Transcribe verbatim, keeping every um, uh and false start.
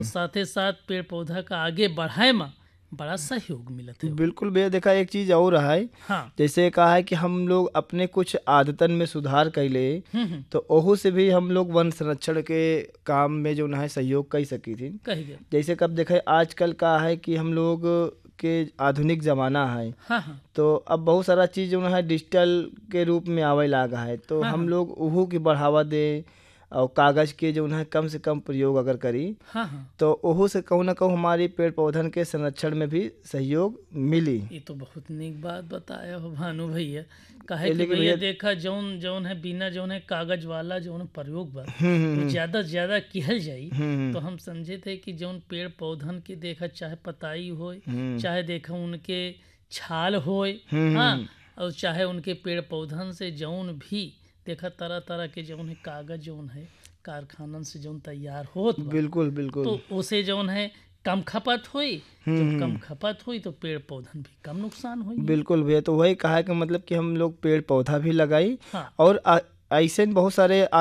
साथे साथ पेड़ पौधा का आगे बढ़ाए में बड़ा सहयोग मिलत है। बिल्कुल भैया, देखा एक चीज और है। हाँ। जैसे कहा है कि हम लोग अपने कुछ आदतन में सुधार कैले, हम्म हम्म, तो ओहू से भी हम लोग वन संरक्षण के काम में जो है सहयोग कर सकी थी। कही गए। जैसे कब देखे आजकल का है कि हम लोग के आधुनिक ज़माना है, हाँ हाँ तो अब बहुत सारा चीज़ जो है डिजिटल के रूप में आवे लागा है, तो हाँ हम हाँ लोग उहू की बढ़ावा दें और कागज़ के जो है कम से कम प्रयोग अगर करी, हाँ हाँ। तो ओहू से कहूँ ना कहूँ हमारी पेड़ पौधन के संरक्षण में भी सहयोग मिली। ये तो बहुत नीक बात बताया हो भानु भैया। काहे ए, कि लेकिन भैया भैया देखा जौन जौन है बिना जौन है कागज वाला जौन प्रयोग बा हम्म वो हम्म ज्यादा से ज्यादा किहल जाई। हम्म तो हम समझे थे कि जौन पेड़ पौधन के देखा चाहे पताई होए, हम्म चाहे देखा उनके छाल होए, हम्म हाँ, हम्म, और चाहे उनके पेड़ पौधन से जौन भी देखा तरह तरह के जौन है कागज जौन है कारखानन से जौन तैयार होत बा, बिल्कुल बिल्कुल। तो उसे जौन है कम खपत हुई। हम्म जब कम हम्म, खपत हुई तो पेड़ पौधन भी कम नुकसान होई। बिल्कुल भैया, तो वही कहा है कि मतलब कि हम लोग पेड़ पौधा भी लगाई हाँ। और आ- ऐसे बहुत सारे